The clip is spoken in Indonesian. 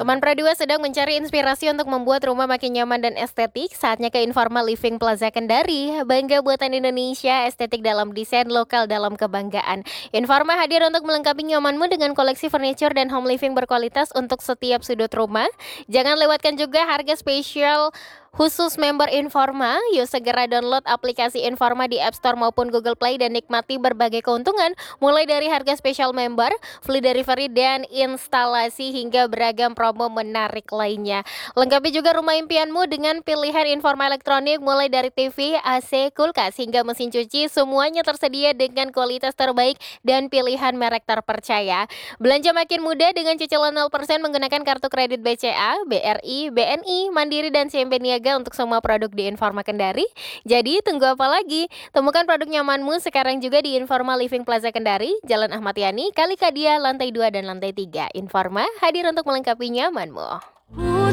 Teman Pradua sedang mencari inspirasi untuk membuat rumah makin nyaman dan estetik. Saatnya ke Informa Living Plaza Kendari. Bangga buatan Indonesia, estetik dalam desain, lokal dalam kebanggaan. Informa hadir untuk melengkapi nyamanmu dengan koleksi furniture dan home living berkualitas untuk setiap sudut rumah. Jangan lewatkan juga harga spesial khusus member Informa. Yuk segera download aplikasi Informa di App Store maupun Google Play dan nikmati berbagai keuntungan mulai dari harga spesial member, free delivery dan instalasi hingga beragam promo menarik lainnya. Lengkapi juga rumah impianmu dengan pilihan Informa elektronik mulai dari TV, AC, kulkas hingga mesin cuci, semuanya tersedia dengan kualitas terbaik dan pilihan merek terpercaya. Belanja makin mudah dengan cicilan 0% menggunakan kartu kredit BCA, BRI, BNI, Mandiri dan CMB Niaga untuk semua produk di Informa Kendari. Jadi tunggu apa lagi? Temukan produk nyamanmu sekarang juga di Informa Living Plaza Kendari, Jalan Ahmad Yani, Kalikadia, lantai 2 dan lantai 3. Informa hadir untuk melengkapi nyamanmu.